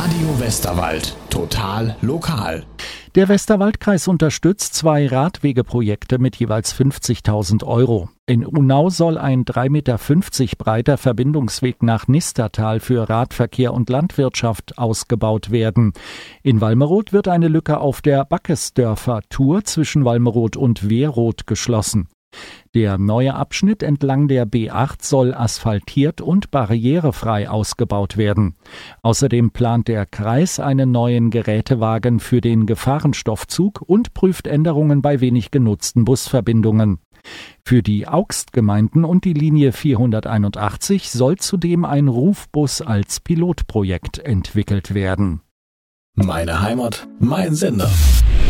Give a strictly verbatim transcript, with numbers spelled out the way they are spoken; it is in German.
Radio Westerwald. Total lokal. Der Westerwaldkreis unterstützt zwei Radwegeprojekte mit jeweils fünfzigtausend Euro. In Unau soll ein drei Meter fünfzig breiter Verbindungsweg nach Nistertal für Radverkehr und Landwirtschaft ausgebaut werden. In Walmeroth wird eine Lücke auf der Backesdörfer Tour zwischen Walmeroth und Weeroth geschlossen. Der neue Abschnitt entlang der B acht soll asphaltiert und barrierefrei ausgebaut werden. Außerdem plant der Kreis einen neuen Gerätewagen für den Gefahrenstoffzug und prüft Änderungen bei wenig genutzten Busverbindungen. Für die Augstgemeinden und die Linie vierhunderteinundachtzig soll zudem ein Rufbus als Pilotprojekt entwickelt werden. Meine Heimat, mein Sender.